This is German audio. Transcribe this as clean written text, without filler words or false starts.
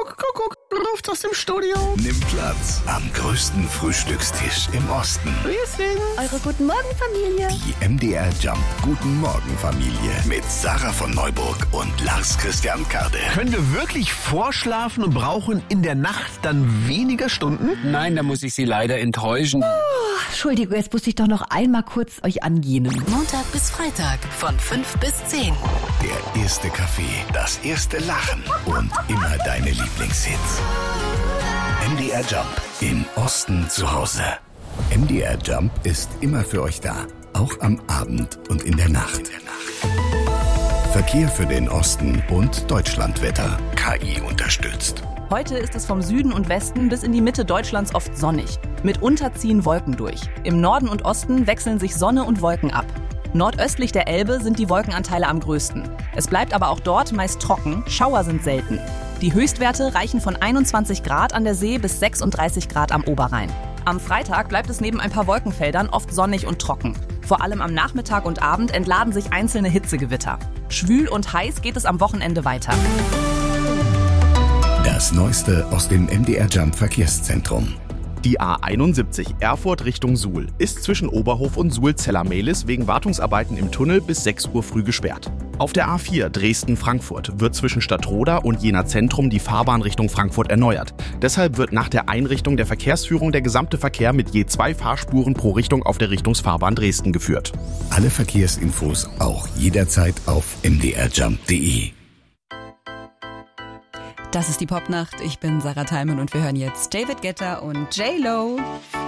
Kuckuck, ruft aus dem Studio. Nimm Platz am größten Frühstückstisch im Osten. Wir sind Eure Guten Morgen Familie. Die MDR Jump Guten Morgen Familie mit Sarah von Neuburg und Lars Christian Kade. Können wir wirklich vorschlafen und brauchen in der Nacht dann weniger Stunden? Nein, da muss ich Sie leider enttäuschen. Entschuldigung, jetzt muss ich doch noch einmal kurz euch angehen. Montag bis Freitag von 5 bis 10. Der erste Kaffee, das erste Lachen und immer deine Lieblingshits. MDR Jump im Osten zu Hause. MDR Jump ist immer für euch da, auch am Abend und in der Nacht. Verkehr für den Osten und Deutschlandwetter. KI unterstützt. Heute ist es vom Süden und Westen bis in die Mitte Deutschlands oft sonnig. Mitunter ziehen Wolken durch. Im Norden und Osten wechseln sich Sonne und Wolken ab. Nordöstlich der Elbe sind die Wolkenanteile am größten. Es bleibt aber auch dort meist trocken, Schauer sind selten. Die Höchstwerte reichen von 21 Grad an der See bis 36 Grad am Oberrhein. Am Freitag bleibt es neben ein paar Wolkenfeldern oft sonnig und trocken. Vor allem am Nachmittag und Abend entladen sich einzelne Hitzegewitter. Schwül und heiß geht es am Wochenende weiter. Das Neueste aus dem MDR Jump Verkehrszentrum. Die A71 Erfurt Richtung Suhl ist zwischen Oberhof und Suhl-Zella-Mehlis wegen Wartungsarbeiten im Tunnel bis 6 Uhr früh gesperrt. Auf der A4 Dresden-Frankfurt wird zwischen Stadtroda und Jena Zentrum die Fahrbahn Richtung Frankfurt erneuert. Deshalb wird nach der Einrichtung der Verkehrsführung der gesamte Verkehr mit je 2 Fahrspuren pro Richtung auf der Richtungsfahrbahn Dresden geführt. Alle Verkehrsinfos auch jederzeit auf mdrjump.de. Das ist die Popnacht. Ich bin Sarah Thalmann und wir hören jetzt David Guetta und J-Lo.